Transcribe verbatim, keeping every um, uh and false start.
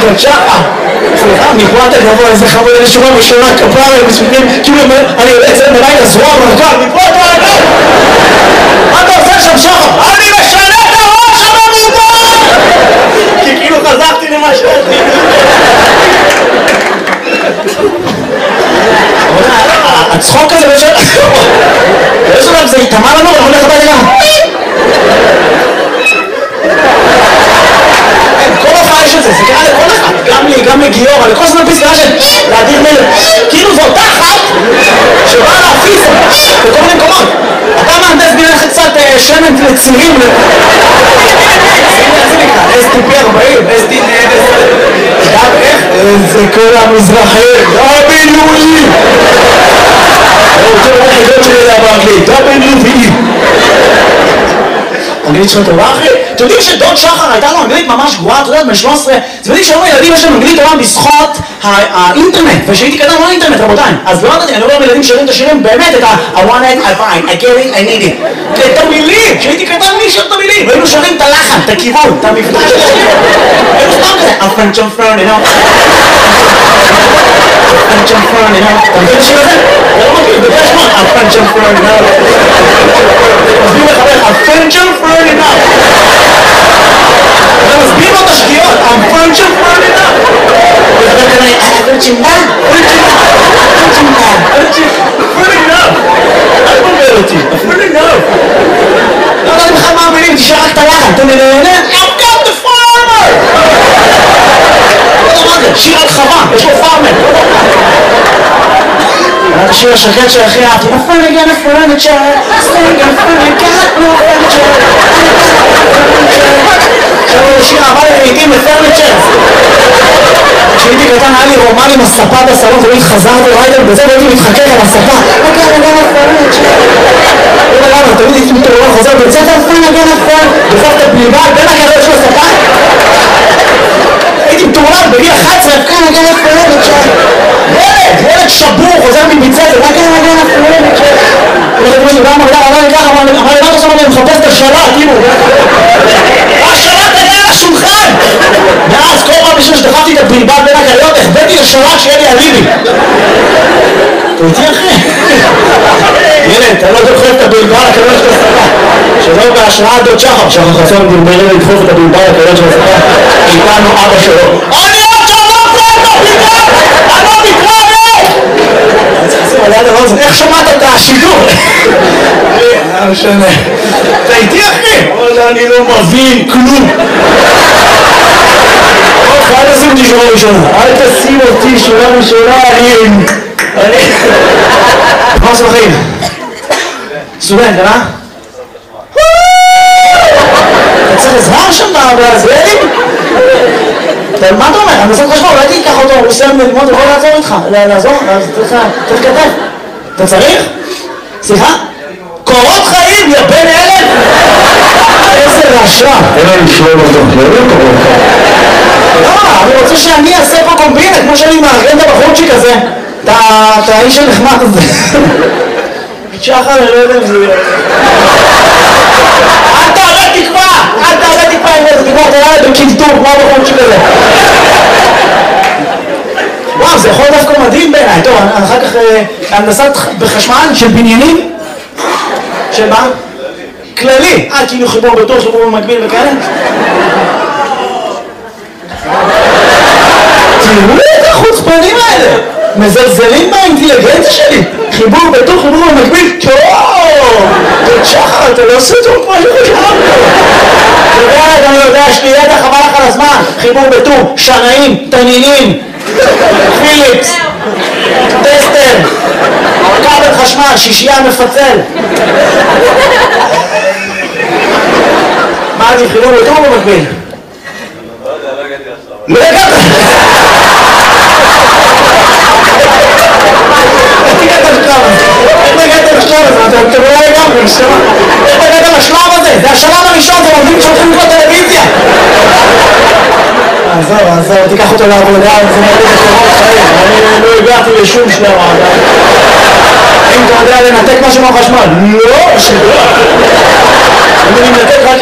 דוד שחר. סליחה, מפרט הגבוה, איזה חמוד, איזה שורה ושורה כפרה, מספיקים, כאילו אני יוצא בלילה זרוע מרכב, מפרט הגבוה! מה אתה עושה שם שחר? אני משנה את הראש שם המותר! כי כאילו חזרתי למה שאתי. הצחוק הזה בשביל... יש עליו, זה יתאמה לנו, אנחנו הולך הביתה גם. כל הופעה יש את זה, זה קרה לכל אחד, גם לי, גם לגיורא, לכל זמן פיס קרה של להדיר מלך. כאילו זו אותה אחת שבאה להפיס בכל מיני מקומות. אתה מהנדס בינך קצת שמן לצירים. אס טי פי ארבעים, אס טי פי... גם איך? איזה כל המזרחים, דאבילויים! יותר היחידות שלי זה באנגלית, דאבילויים! אנגלית שלך טובה אחי? אתם יודעים שדוד שחר הייתה לו אנגלית ממש גרועה, אתה יודעת, בן שלוש עשרה, אתם יודעים שהיום הילדים יש להם אנגלית טובה בזכות האינטרנט, ושהייתי קטן לא האינטרנט רבותיי, אז לא יודעת, אני רואה ילדים שרים את השירים באמת את ה- I want it, I find, I get it, I need it, את המילים, שהייתי קטן מי שר את המילים, והיינו שרים את הלחן, את הכיוון, את המבטא של השירים, היינו סתם כזה, I'm French, I'm French, you know, I'm French, I'm French, you know, אתה מבין את השיר הזה? זה לא מכיר, בגלל שמות, I'm French, I'm French, you know, מסביר לחבר, I'm French, I'm French, you know, אתה מסביר לו את השגיאות, I'm French, I'm French, you know, וחבר כזה, I'm French, you know, French, you know, French, you know, French, you know, אל תבלבל אותי, French, you know, לא יודעת לך מה המילים, תשאר רק את הלחן, אתה נהנה, I've got the farmer! לא יודע מה זה, שיר על חווה, יש לו פארמר. השיר השקט שהכי אהבתי, נפל again a furniture, staying in front of got no furniture. עכשיו הוא שיר אהבה לעיתים לפרניצ'ר. כשהייתי קטן היה לי רומן עם הספה בסלון, תמיד חזרתי ראיתם בזה והייתי מתחכך על הספה. again again a furniture. לא יודע למה, תמיד הייתי מתעורר חוזר בית ספר, נפל again a furniture. בסוף את הבליבה, בין הגדול של הספה. הייתי מתעורר בגיל אחת עשרה, again again a furniture. ילד, ילד שבור, חוזר מבית ספר, again again a furniture. הולכת מישהו, גם אמר לי ככה, אמר לי, מה אתה שם אני מחפש את השלט, כאילו. השלט היה על השולחן! ואז כל פעם בשביל שדחפתי את הבלבל בין הגליות, החבאתי לשלט שיהיה לי אליבי. אתה איתי אחי? ילד, אתה לא דוחף את הבלבל לקלון של הספה. שלא בהשראת דוד שחר, שחר חסון בלבלים לדחוף את הבלבל לקלון של הספה. איתנו אבא שלו. אני עוד שלא קורא את הבלבל! אני לא מתראה! אני צריך לשים עליה דבר הזה, איך שמעת את השידור? לא משנה. אתה איתי אחי? וואלה, אני לא מבין כלום. אוקיי, אל תשים אותי שורה ראשונה. אל תשים אותי שורה ראשונה, אני... אני... מה עושה בחיים? סטודנט, אה? אתה צריך עזרה שם בזרעים? מה אתה אומר? אני עושה חשמל, אולי תיקח אותו, הוא עושה ללמוד, הוא יכול לעזור איתך. לעזור? צריך כתב. אתה צריך? סליחה? קורות חיים, יא בן אלף! איזה רשע! אין לי לשלום אותו, לא לא קורות חיים. לא, אני רוצה שאני אעשה פה קומבינה, כמו שאני מארגן את הבחורצ'יק הזה. את האיש הנחמד הזה. שחר, אני לא יודע אם זה יהיה. אל תעלה תקווה! אל תעלה תקווה עם איזה תקווה, אתה יאללה בקלטור, כמו הבחורצ'יק הזה. וואו, זה יכול דווקא מדהים בעיניי. טוב, אחר כך הנדסת בחשמל של בניינים. שמה? כללי. אה, כאילו חיבור בתור, חיבור במקביל וכאלה? תראו את החוצפנים האלה! מזלזלים באינטליגנציה שלי! חיבור בתור, חיבור במקביל, טוב! דוד שחר, אתה לא עושה טוב כמו שחשבתי! אתה יודע, אני יודע, יש לי ידע חבל לך על הזמן! חיבור בתור, שנאים, תנינים, פיליפס, טסטר, כבל חשמל, שישייה מפצל. מה אני חיבור בתור במקביל? לא הגעת! איך הגעת לשלב הזה? איך הגעת לשלב הזה? אתה לא לגמרי, נשמע. איך הגעת לשלב הזה? זה השלב הראשון, זה עובדים שהולכים לקרוא טלוויזיה. עזוב, עזוב, תיקח אותו לעבודה, זה מראה את קורות חיים. אני לא הגעתי לשום שלב עדיין. אם אתה יודע לנתק משהו מהחשמל? לא, שלא. אני מנתק רק